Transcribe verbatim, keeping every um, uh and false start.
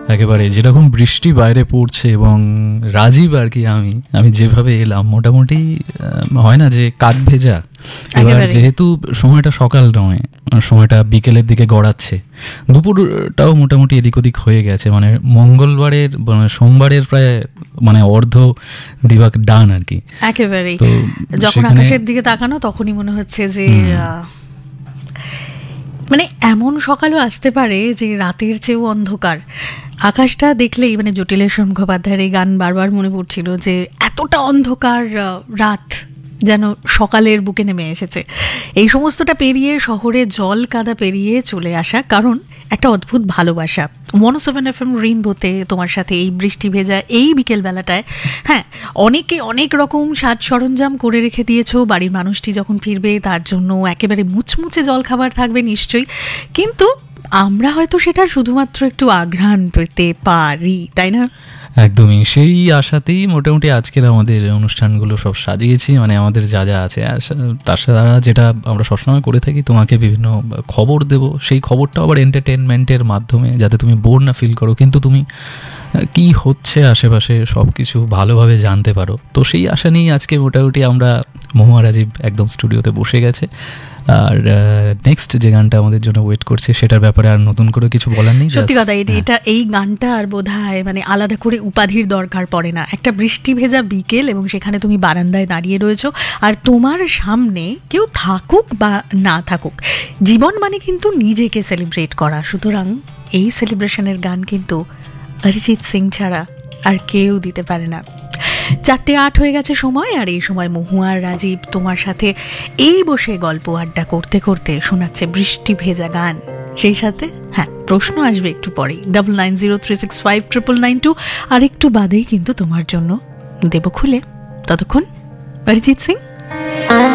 একেবারে যেরকম বৃষ্টি বাইরে পড়ছে এবং রাজীব আর কি আমি আমি যেভাবে এলাম মোটামুটি হয় না যে কাক ভেজা, এবার যেহেতু সময়টা সকাল নয়, সময়টা বিকেলের দিকে গড়াচ্ছে, দুপুরটাও মোটামুটি এদিক ওদিক হয়ে গেছে, মানে মঙ্গলবারের সোমবারের প্রায় মানে অর্ধ দিবাক ডান আর কি। একেবারেই যখন আকাশের দিকে তাকানো তখনই মনে হচ্ছে যে মানে এমন সকালও আসতে পারে যে রাতের চেয়েও অন্ধকার। আকাশটা দেখলেই মানে জটিলেশ্বর মুখোপাধ্যায়ের এই গান বারবার মনে পড়ছিল যে এতটা অন্ধকার রাত যেন সকালের বুকে নেমে এসেছে। এই সমস্তটা পেরিয়ে শহরে জল কাদা পেরিয়ে চলে আসা কারণ একটা অদ্ভুত ভালোবাসা। ওয়ান ও সেভেন এফ এম রেইনবোতে তোমার সাথে এই বৃষ্টি ভেজা এই বিকেলবেলাটায়, হ্যাঁ অনেকে অনেক রকম সাজ সরঞ্জাম করে রেখে দিয়েছো, বাড়ির মানুষটি যখন ফিরবে তার জন্য একেবারে মুচমুচে জলখাবার থাকবে নিশ্চয়ই, কিন্তু আমরা হয়তো সেটা শুধুমাত্র একটু আঘ্রাণ পেতে পারি, তাই না? একদমই সেই আশাতেই মোটামুটি আজকের আমাদের অনুষ্ঠানগুলো সব সাজিয়েছি, মানে আমাদের যা যা আছে তার দ্বারা যেটা আমরা সবসময় করে থাকি, তোমাকে বিভিন্ন খবর দেব, সেই খবরটাও আবার এন্টারটেনমেন্টের মাধ্যমে, যাতে তুমি বোর না ফিল করো কিন্তু তুমি কি হচ্ছে আশেপাশে সব কিছু ভালোভাবে জানতে পারো। তো সেই আশা নিয়েই আজকে মোটামুটি আমরা মহুয়া রাজীব একদম স্টুডিওতে বসে গেছে। আর নেক্সট যে গানটা আমাদের জন্য ওয়েট করছে সেটার ব্যাপারে আর নতুন করে কিছু বলার নেই। সত্যি কথা, এটা এই গানটা আর বোধহয় মানে আলাদা করে উপাধির দরকার পড়ে না। একটা বৃষ্টি ভেজা বিকেল এবং সেখানে তুমি বারান্দায় দাঁড়িয়ে রয়েছো আর তোমার সামনে কেউ থাকুক বা না থাকুক, জীবন মানে কিন্তু নিজেকে সেলিব্রেট করা। সুতরাং এই সেলিব্রেশনের গান কিন্তু অরিজিৎ সিং ছাড়া আর কেউ দিতে পারে না। চারটে আট হয়ে গেছে সময়, আর এই সময় মহুয়া আর রাজীব তোমার সাথে এই বসে গল্প আড্ডা করতে করতে শোনাচ্ছে বৃষ্টি ভেজা গান। সেই সাথে হ্যাঁ প্রশ্ন আসবে একটু পরেই, double nine zero three six five triple nine two, আর একটু বাদেই কিন্তু তোমার জন্য দেব খুলে। ততক্ষণ অরিজিৎ সিং।